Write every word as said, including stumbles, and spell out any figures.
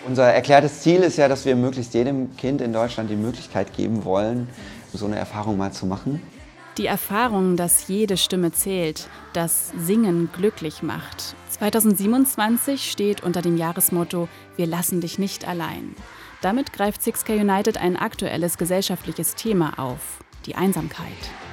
Unser erklärtes Ziel ist ja, dass wir möglichst jedem Kind in Deutschland die Möglichkeit geben wollen, so eine Erfahrung mal zu machen. Die Erfahrung, dass jede Stimme zählt, dass Singen glücklich macht. zweitausendsiebenundzwanzig steht unter dem Jahresmotto „Wir lassen dich nicht allein". Damit greift six K United ein aktuelles gesellschaftliches Thema auf: die Einsamkeit.